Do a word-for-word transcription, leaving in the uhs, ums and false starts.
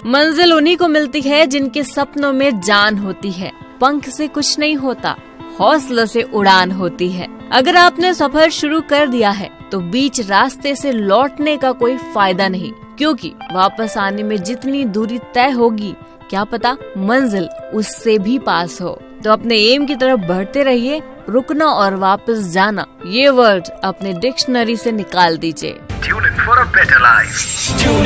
मंजिल उन्हीं को मिलती है जिनके सपनों में जान होती है। पंख से कुछ नहीं होता, हौसलों से उड़ान होती है। अगर आपने सफर शुरू कर दिया है तो बीच रास्ते से लौटने का कोई फायदा नहीं, क्योंकि वापस आने में जितनी दूरी तय होगी क्या पता मंजिल उससे भी पास हो। तो अपने एम की तरफ बढ़ते रहिए। रुकना और वापस जाना ये वर्ड अपने डिक्शनरी से निकाल दीजिए।